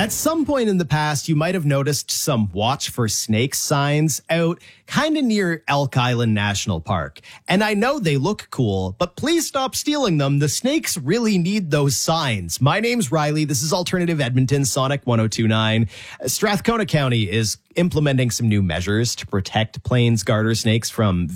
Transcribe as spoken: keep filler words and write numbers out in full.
At some point in the past, you might have noticed some watch for snakes signs out kind of near Elk Island National Park. And I know they look cool, but please stop stealing them. The snakes really need those signs. My name's Riley. This is Alternative Edmonton, Sonic one oh two point nine. Strathcona County is implementing some new measures to protect plains garter snakes from